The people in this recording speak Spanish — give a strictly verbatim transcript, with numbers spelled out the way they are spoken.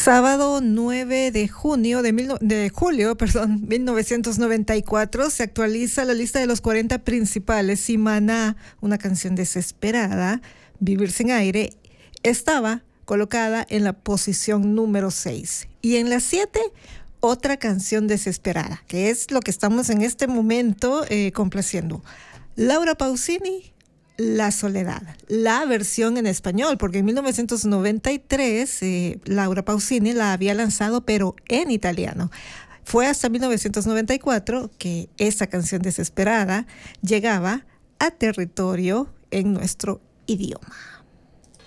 Sábado nueve de junio de, mil, de julio, perdón, mil novecientos noventa y cuatro se actualiza la lista de los cuarenta principales y Maná, una canción desesperada, Vivir sin aire, estaba colocada en la posición número seis. Y en la siete, otra canción desesperada, que es lo que estamos en este momento eh, complaciendo. Laura Pausini, La Soledad, la versión en español, porque en mil novecientos noventa y tres eh, Laura Pausini la había lanzado, pero en italiano. Fue hasta mil novecientos noventa y cuatro que esa canción desesperada llegaba a territorio en nuestro idioma.